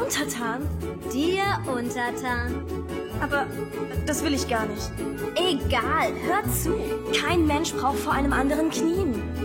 untertan? Dir untertan. Aber das will ich gar nicht. Egal, hör zu. Kein Mensch braucht vor einem anderen knien.